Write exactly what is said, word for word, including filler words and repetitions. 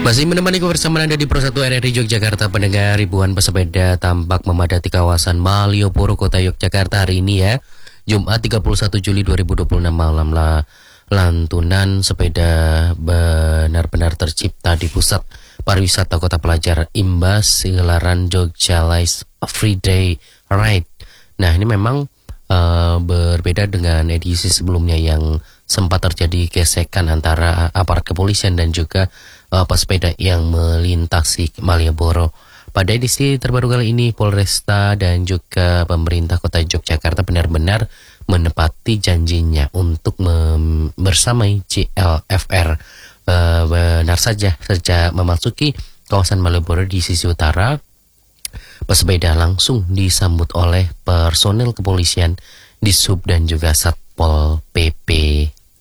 Masih menemani kebersamaan Anda di Pro satu R R I Yogyakarta, pendengar. Ribuan pesepeda tampak memadati kawasan Malioboro, Kota Yogyakarta hari ini ya. Jumat tiga puluh satu Juli dua ribu dua puluh enam malam lah. Lantunan sepeda benar-benar tercipta di pusat pariwisata Kota Pelajar imbas gelaran Jogja Lights Free Day Ride. Nah, ini memang uh, berbeda dengan edisi sebelumnya yang sempat terjadi gesekan antara aparat kepolisian dan juga uh, pesepeda yang melintasi Malioboro. Pada edisi terbaru kali ini, Polresta dan juga pemerintah Kota Yogyakarta benar-benar menepati janjinya untuk mem- bersamai J L F R. Uh, benar saja, sejak memasuki kawasan Malioboro di sisi utara, pesepeda langsung disambut oleh personel kepolisian, Dishub dan juga Satpol P P.